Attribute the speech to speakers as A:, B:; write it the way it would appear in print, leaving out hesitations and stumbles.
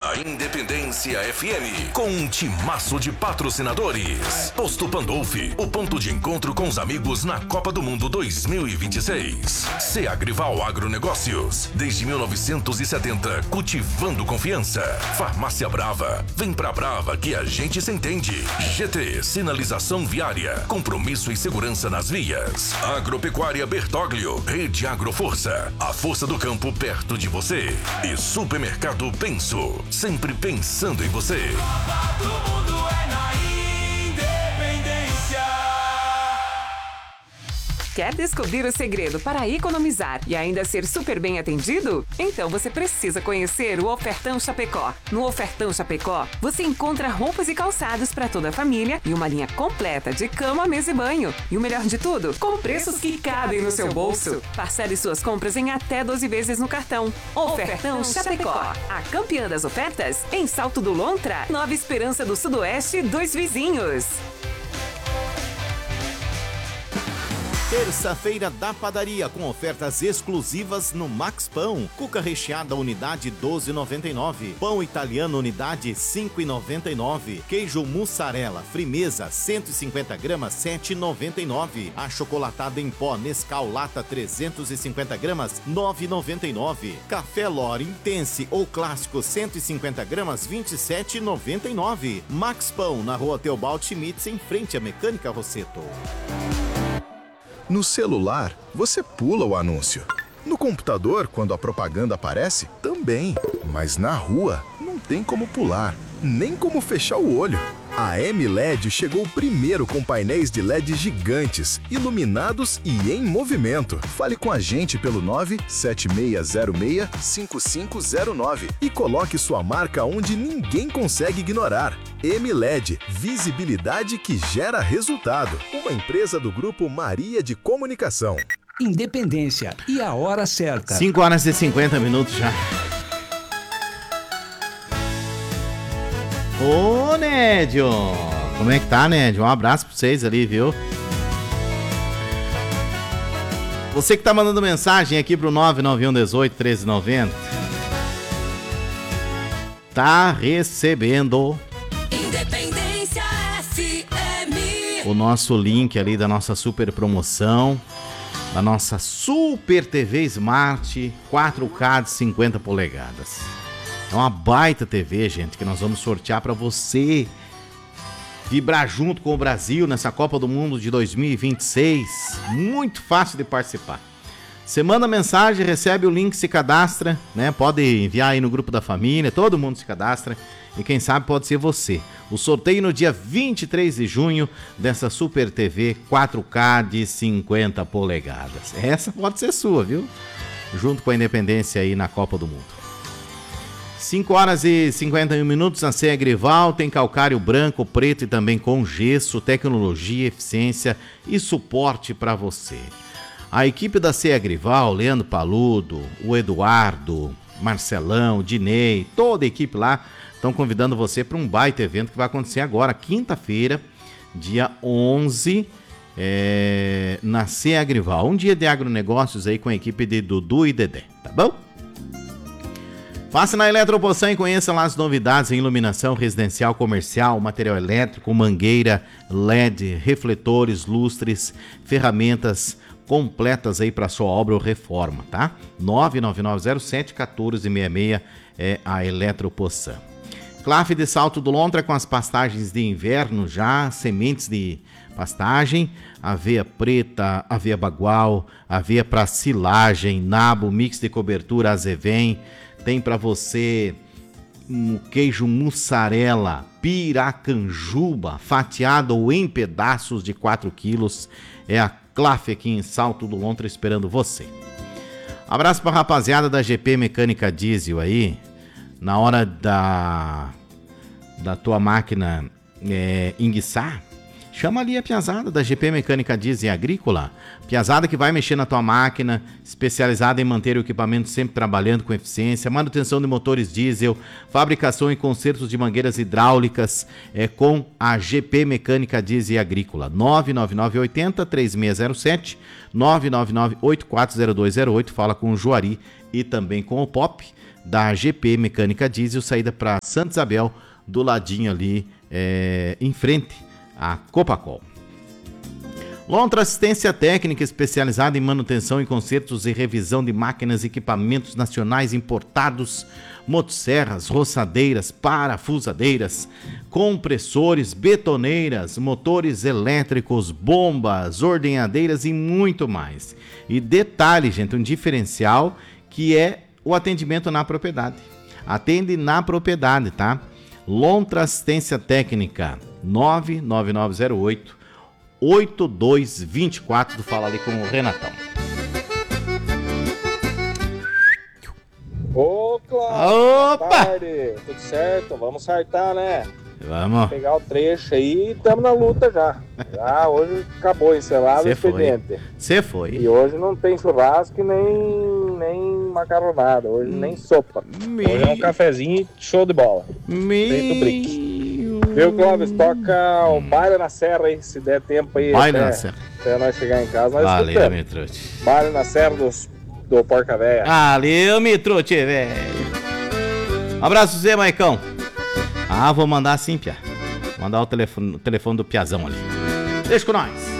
A: na Independência FM, com um timaço de patrocinadores. Posto Pandolfi, o ponto de encontro com os amigos na Copa do Mundo 2026. Seagrival Agronegócios, desde 1970, cultivando confiança. Farmácia Brava, vem pra Brava que a gente se entende. GT, sinalização viária, compromisso e segurança nas vias. Agropecuária Bertoglio, Rede Agroforça, a força do campo perto de você. E Supermercado Penso, sempre pensando em você.
B: Copa do Mundo é na Independência.
C: Quer descobrir o segredo para economizar e ainda ser super bem atendido? Então você precisa conhecer o Ofertão Chapecó. No Ofertão Chapecó, você encontra roupas e calçados para toda a família e uma linha completa de cama, mesa e banho. E o melhor de tudo, com preços que cabem no seu bolso. Parcele suas compras em até 12 vezes no cartão. Ofertão Chapecó. A campeã das ofertas em Salto do Lontra, Nova Esperança do Sudoeste, Dois Vizinhos.
D: Terça-feira da padaria com ofertas exclusivas no Max Pão. Cuca recheada unidade 12,99. Pão italiano unidade 5,99. Queijo mussarela Frimeza 150 gramas 7,99. Achocolatado em pó Nescau lata 350 gramas 9,99. Café Lore Intense ou clássico 150 gramas 27,99. Max Pão na Rua Teobald Schmitz em frente à Mecânica Rosseto.
E: No celular, você pula o anúncio. No computador, quando a propaganda aparece, também. Mas na rua, não tem como pular, nem como fechar o olho. A M-LED chegou primeiro com painéis de LED gigantes, iluminados e em movimento. Fale com a gente pelo 97606-5509 e coloque sua marca onde ninguém consegue ignorar. M-LED, visibilidade que gera resultado. Uma empresa do Grupo Maria de Comunicação.
F: Independência e a hora certa.
G: 5 horas e 50 minutos já. Ô, Nédio! Como é que tá, Nédio? Um abraço pra vocês ali, viu? Você que tá mandando mensagem aqui pro 991181390 tá recebendo
B: Independência FM.
G: o nosso link ali da nossa super promoção, da nossa Super TV Smart 4K de 50 polegadas. É uma baita TV, gente, que nós vamos sortear para você vibrar junto com o Brasil nessa Copa do Mundo de 2026. Muito fácil de participar. Você manda mensagem, recebe o link, se cadastra, né? Pode enviar aí no grupo da família, todo mundo se cadastra e quem sabe pode ser você. O sorteio no dia 23 de junho dessa Super TV 4K de 50 polegadas. Essa pode ser sua, viu? Junto com a Independência aí na Copa do Mundo. 5 horas e 51 minutos, na Seagrival tem calcário branco, preto e também com gesso, tecnologia, eficiência e suporte para você. A equipe da Seagrival, Leandro Paludo, o Eduardo, Marcelão, o Dinei, toda a equipe lá, estão convidando você para um baita evento que vai acontecer agora, quinta-feira, dia 11, na Seagrival. Um dia de agronegócios aí com a equipe de Dudu e Dedé, tá bom? Faça na Eletropoção e conheça lá as novidades em iluminação residencial, comercial, material elétrico, mangueira, LED, refletores, lustres, ferramentas completas aí para sua obra ou reforma, tá? 99907-1466 é a Eletropoção. Clafe de Salto do Lontra com as pastagens de inverno já, sementes de pastagem, aveia preta, aveia bagual, aveia para silagem, nabo, mix de cobertura, azevém. Tem para você um queijo mussarela, piracanjuba, fatiado ou em pedaços de 4 quilos. É a Clafe aqui em Salto do Lontra esperando você. Abraço para a rapaziada da GP Mecânica Diesel aí. Na hora da tua máquina enguiçar, chama ali a piazada da GP Mecânica Diesel Agrícola. Piazada que vai mexer na tua máquina, especializada em manter o equipamento sempre trabalhando com eficiência, manutenção de motores diesel, fabricação e consertos de mangueiras hidráulicas, com a GP Mecânica Diesel Agrícola. 99980-3607, 999-840208, fala com o Juari e também com o Pop. da GP Mecânica Diesel, saída para Santa Isabel, do ladinho ali, em frente à Copacol. Lontra Assistência Técnica, especializada em manutenção e consertos e revisão de máquinas e equipamentos nacionais importados, motosserras, roçadeiras, parafusadeiras, compressores, betoneiras, motores elétricos, bombas, ordenhadeiras e muito mais. E detalhe, gente, um diferencial que é o atendimento na propriedade. Atende na propriedade, tá? Lontra Assistência Técnica, 99908-8224, fala ali com o Renatão.
H: Ô, Cláudio,
G: Opa!
H: boa tarde, tudo certo? Vamos sartar, né?
G: Vamos.
H: Pegar o trecho aí e estamos na luta já. Já hoje acabou, encerrado o expediente.
G: Você foi.
H: E hoje não tem churrasco e nem macarronada, hoje nem sopa. Hoje é um cafezinho show de bola. Feito brick. Viu, Clóvis? Toca o Baile na Serra aí, se der tempo aí.
G: Baile na Serra.
H: Até nós chegar em casa, nós
G: Valeu,
H: escutamos.
G: Mitrute.
H: Baile na Serra do Porca Véia.
G: Valeu, Mitrute, velho. Um abraço, Zé Maicão. Vou mandar sim, Pia. Mandar o telefone do Piazão ali. Deixa com nós.